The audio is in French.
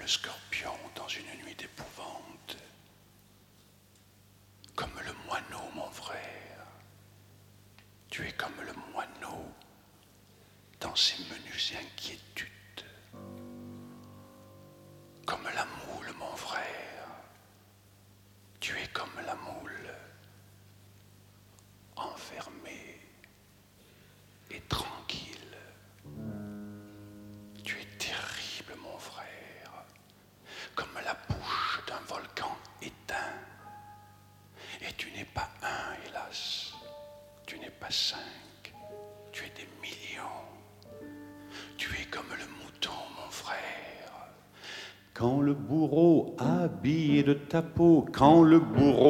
le scorpion dans une nuit d'épouvante, comme le moineau, mon frère. Tu es comme le moineau dans ses menues inquiétudes, comme la moule, mon frère. Tu es comme la moule, enfermée et tranquille. Tu es terrible, mon frère, comme la bouche d'un volcan éteint. Et tu n'es pas un, hélas, tu n'es pas 5, tu es des millions. Tu es comme le mouton, mon frère. Quand le bourreau habillé de ta peau, quand le bourreau